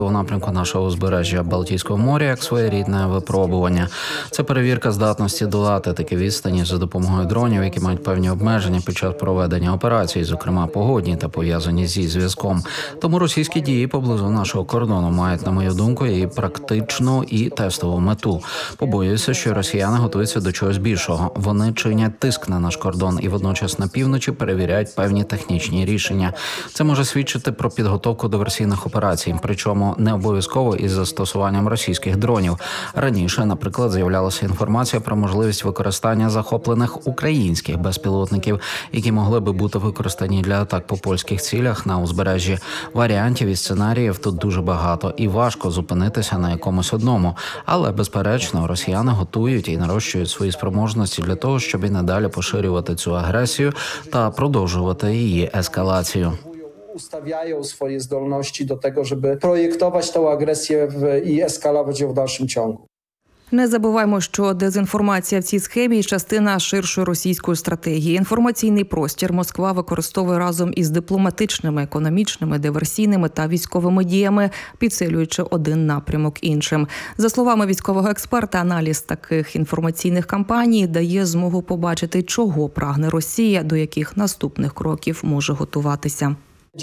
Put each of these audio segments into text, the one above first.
у напрямку нашого узбережжя Балтійського моря як своєрідне випробування. Це перевірка здатності долати такі відстані за допомогою дронів, які мають певні обмеження під час проведення операцій, зокрема погодні та пов'язані зі зв'язком. Тому російські дії поблизу нашого кордону мають, на мою думку, і практичну, і тестову мету. Побоююся, що росіяни готуються до чогось більшого. Вони чинять тиск на наш кордон і водночас на півночі перевіряють певні технічні рішення. Це може свідчити про підготовку диверсійних операцій, причому не обов'язково із застосуванням російських дронів. Раніше, наприклад, з'являлася інформація про можливість використання захоплених українських безпілотників, які могли би бути використані для атак по польських цілях на узбережжі. Варіантів і сценаріїв тут дуже багато, і важко зупинитися на якомусь одному. Але, безперечно, росіяни готують і нарощують свої спроможності для того, щоб і надалі поширювати цю агресію та продовжувати її ескалацію. Ustawiają swoje zdolności do tego, żeby projektować tę agresję i eskalować ją w dalszym ciągu. Не забуваймо, що дезінформація в цій схемі – частина ширшої російської стратегії. Інформаційний простір Москва використовує разом із дипломатичними, економічними, диверсійними та військовими діями, підсилюючи один напрямок іншим. За словами військового експерта, аналіз таких інформаційних кампаній дає змогу побачити, чого прагне Росія, до яких наступних кроків може готуватися.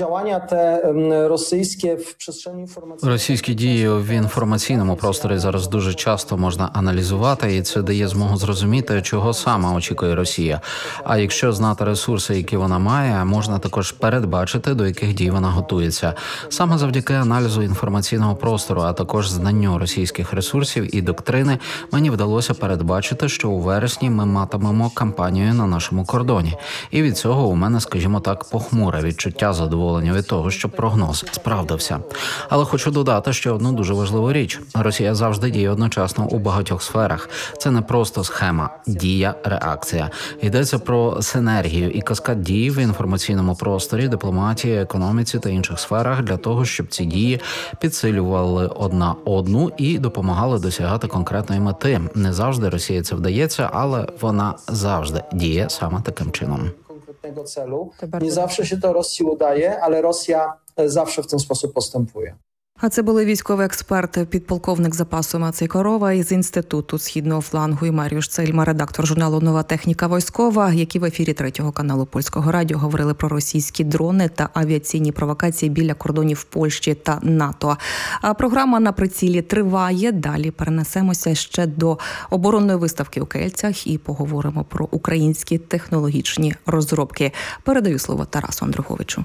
Російські дії в інформаційному просторі зараз дуже часто можна аналізувати, і це дає змогу зрозуміти, чого саме очікує Росія. А якщо знати ресурси, які вона має, можна також передбачити, до яких дій вона готується. Саме завдяки аналізу інформаційного простору, а також знанню російських ресурсів і доктрини, мені вдалося передбачити, що у вересні ми матимемо кампанію на нашому кордоні. І від цього у мене, скажімо так, похмуре відчуття задоволення від того, що прогноз справдився. Але хочу додати ще одну дуже важливу річ. Росія завжди діє одночасно у багатьох сферах. Це не просто схема, дія, реакція. Йдеться про синергію і каскад дій в інформаційному просторі, дипломатії, економіці та інших сферах для того, щоб ці дії підсилювали одна одну і допомагали досягати конкретної мети. Не завжди Росії це вдається, але вона завжди діє саме таким чином. Celu. Nie zawsze się to Rosji udaje, ale Rosja zawsze w ten sposób postępuje. А це були військові експерти, підполковник запасу Мацей Корова із Інституту Східного флангу і Маріуш Цельма, редактор журналу «Нова техніка військова», які в ефірі Третього каналу Польського радіо говорили про російські дрони та авіаційні провокації біля кордонів Польщі та НАТО. А програма «На прицілі» триває. Далі перенесемося ще до оборонної виставки у Кельцях і поговоримо про українські технологічні розробки. Передаю слово Тарасу Андруховичу.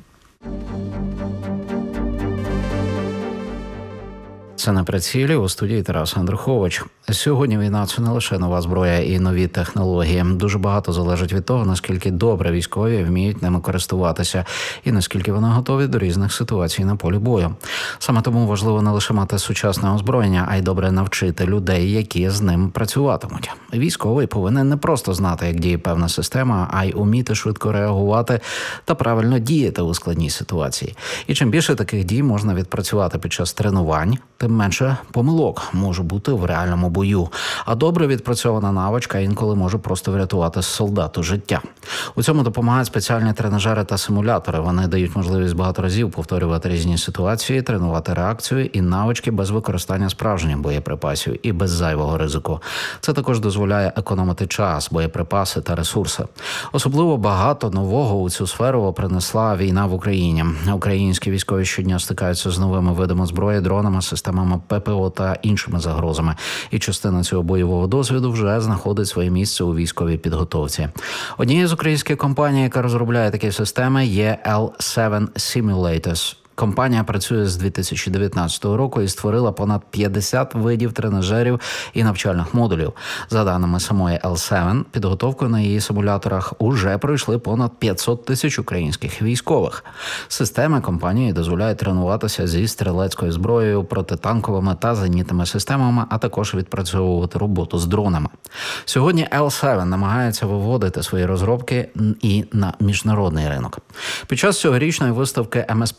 Це «На прицілі», у студії Тарас Андрухович. Сьогодні війна – це не лише нова зброя і нові технології. Дуже багато залежить від того, наскільки добре військові вміють ними користуватися і наскільки вони готові до різних ситуацій на полі бою. Саме тому важливо не лише мати сучасне озброєння, а й добре навчити людей, які з ним працюватимуть. Військовий повинен не просто знати, як діє певна система, а й уміти швидко реагувати та правильно діяти у складній ситуації. І чим більше таких дій можна відпрацювати під час тренувань, тим менше помилок може бути в реальному бою. А добре відпрацьована навичка інколи може просто врятувати солдату життя. У цьому допомагають спеціальні тренажери та симулятори. Вони дають можливість багато разів повторювати різні ситуації, тренувати реакцію і навички без використання справжніх боєприпасів і без зайвого ризику. Це також дозволяє економити час, боєприпаси та ресурси. Особливо багато нового у цю сферу принесла війна в Україні. Українські військові щодня стикаються з новими видами зброї, дронами, системами ППО та іншими загрозами. І частина цього бойового досвіду вже знаходить своє місце у військовій підготовці. Однією з українських компаній, яка розробляє такі системи, є L7 Simulators. Компанія працює з 2019 року і створила понад 50 видів тренажерів і навчальних модулів. За даними самої L7, підготовку на її симуляторах уже пройшли понад 500 тисяч українських військових. Системи компанії дозволяють тренуватися зі стрілецькою зброєю, протитанковими та зенітними системами, а також відпрацьовувати роботу з дронами. Сьогодні L7 намагається виводити свої розробки і на міжнародний ринок. Під час цьогорічної виставки МСПО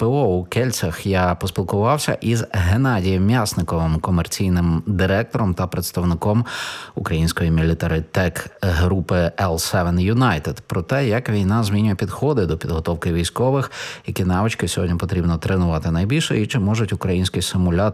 у Кельцях я поспілкувався із Геннадієм М'ясниковим, комерційним директором та представником української мілітарі-тек групи L7 United, про те, як війна змінює підходи до підготовки військових, які навички сьогодні потрібно тренувати найбільше і чи можуть українські симулятори